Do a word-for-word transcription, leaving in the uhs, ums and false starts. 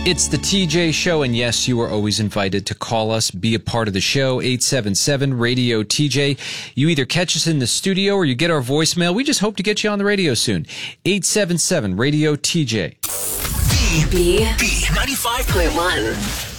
It's the T J Show, and yes, you are always invited to call us, be a part of the show, eight seven seven radio T J. You either catch us in the studio or you get our voicemail. We just hope to get you on the radio soon. eight seven seven radio T J. B. B. B. ninety-five point one.